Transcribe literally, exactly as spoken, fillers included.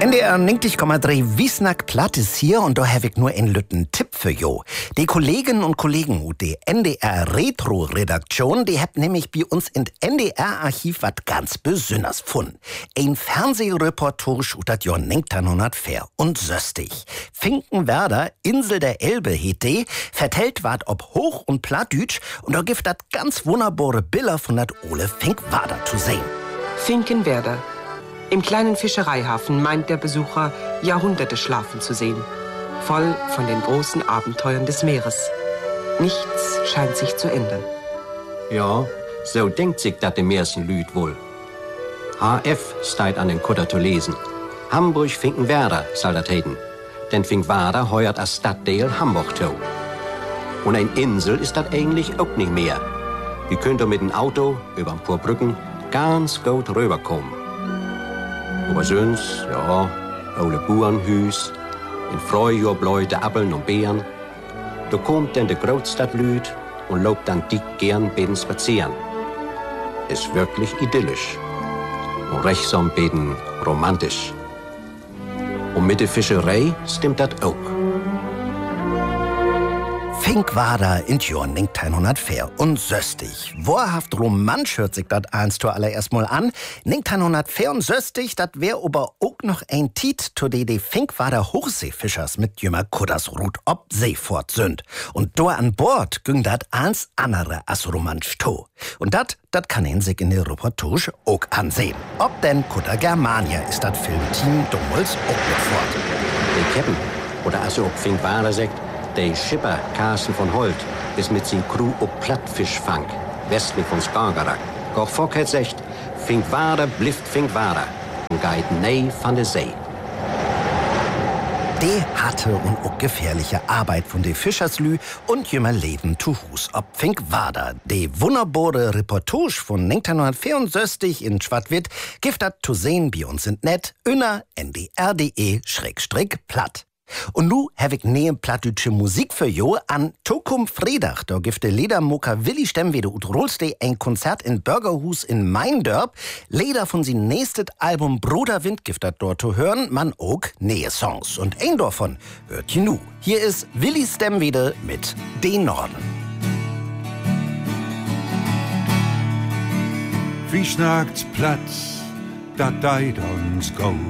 N D R neunzig Komma drei Wiesnack Platt ist hier und da habe ich nur einen lütten Tipp für jo. Die Kolleginnen und Kollegen und die N D R Retro-Redaktion, die hat nämlich bei uns in N D R-Archiv was ganz Besonderes gefunden. Ein Fernsehreportage über das Jahr neunzehnhundertvier und söstig. Finkenwerder, Insel der Elbe, heet die, vertellt wat ob Hoch- und Plattdütsch und da gibt das ganz wunderbare Bilder von dat Ole Finkwerder zu sehen. Finkenwerder. Im kleinen Fischereihafen meint der Besucher, Jahrhunderte schlafen zu sehen. Voll von den großen Abenteuern des Meeres. Nichts scheint sich zu ändern. Ja, so denkt sich dat de meisten Lüd wohl. H F steht an den Kutter zu lesen. Hamburg-Finkenwerder soll dat heten. Denn Finkwerder heuert als Stadtdeel Hamburg to. Und ein Insel ist dat eigentlich auch nicht mehr. Ihr könnt mit dem Auto über ein paar Brücken ganz gut rüberkommen. Über Söns, ja, ole Burenhüs, in Frühjahr bläute Appeln und Beeren. Da kommt denn de Großstadt Lüd und lobt dann dick gern beten spazieren. Ist wirklich idyllisch und rechtsam beten romantisch. Und mit der Fischerei stimmt das auch. Finkwerder in Jahr neunzehnhundertvier und söstig. Wahrhaft romantisch hört sich das eins zuallererst mal an. neunzehnhundertvier und söstig, das wär aber auch noch ein Tiet, zu de die Finkwerder Hochseefischers mit jümmer Kuddersrut ob See fort sind. Und da an Bord ging dat eins andere as romantisch to. Und dat, dat kann ihn sich in der Reportage auch ansehen. Ob denn Kutter Germania ist dat Filmteam damals auch mit fort. Der Captain, oder also ob Finkwerder sagt, der Schipper Carsten von Holt ist mit sin Crew ob Plattfischfang, westlich von Skagerrak. Koch Fock hat sagt, Finkwerder blifft Finkwerder und geht nei van de See. Die harte und auch gefährliche Arbeit von de Fischerslü und jümmer Leben zu Hus ob Finkwerder. Die wunderbare Reportage von neunzehnhundertvierundsechzig in Schwarzwied gibt dat zu sehen bei uns in Net unter n d r punkt d e Schrägstrich platt. Und nu hab ich neue plattdütsche Musik für jo an Tokum Fredag. Da gibt der Ledermucker Willi Stemmwede ut Rolste ein Konzert in Bürgerhus in Meindörp. Leder von sin nächstes Album Bruder Wind gibt dat dort zu hören, man auch neue Songs. Und ein davon hört ihr nu. Hier ist Willi Stemmwede mit Den Norden. Wie schnagt Platz, dat deit uns go.